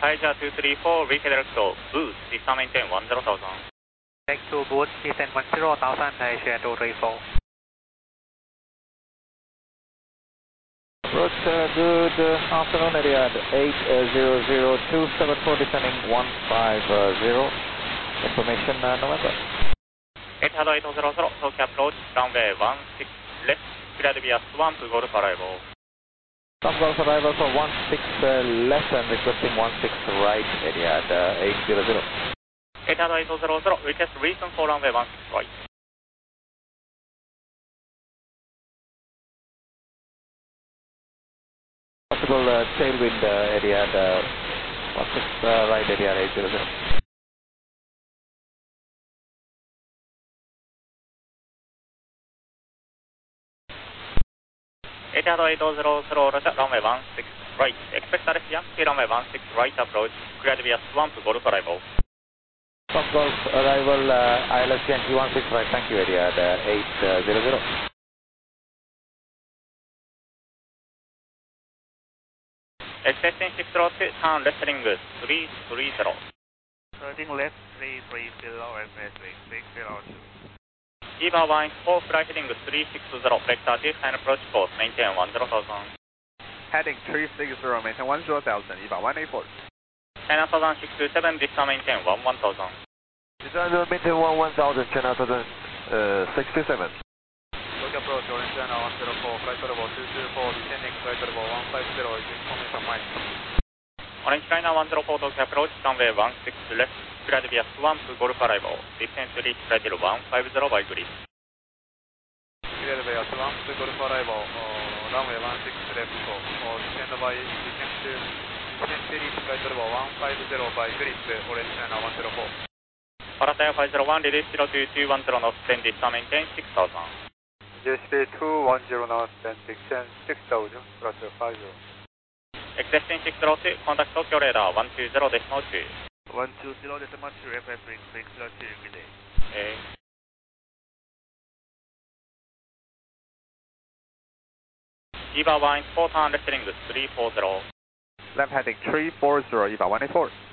Tiger 234, redirect to boost, descend maintain 10,000. Take to boost, descend 10,000, Tiger 234. Approach, good afternoon, Etihad 80027 descending 150. Information November. Etihad 800, Tokyo approach, runway 16 left, clear to be a swamp, Golf arrival. Swamp Golf arrival for 16 left and requesting 16 right, Etihad 800. Etihad 800, request reason for runway 16 right. Possible tailwind, Etihad 16 right, Etihad 800. Etihad 800, Roger, runway 16 right. Expect Yankee runway 16 right approach, clear to be a swamp, Golf arrival. Swamp Golf arrival, ILS Yankee 16 right, thank you, Etihad 800. Expecting 602, turn left heading 330. Turning left 330, FS 602. EVA 4, flight heading 360, vector descend approach course, maintain 10,000. Heading 360, maintain 10,000, EVA 184. China 627, descend maintain 11,000. Descend maintain 11,000, China 627. Tokyo approach, Orange China 104, flight level 224, descending flight level 150, information mic. Orange China 104, Tokyo approach, runway 16 left, clear to be a swamp, Golf arrival. Descend to reach flight level 150 by grid. Clear to be a swamp, Golf arrival, runway 16 left, descend to reach flight level 150 by grid, Orange China 104. Parataya 501, release 0210 knots, 10 descend maintain 6,000. GSP 210 knots, 10 6,000, plus 50. Existing 602, contact Tokyo radar 120.2. 120.2, FS 602, good day. Okay. EVA 4, turn left heading 340. Left heading 340, EVA 184.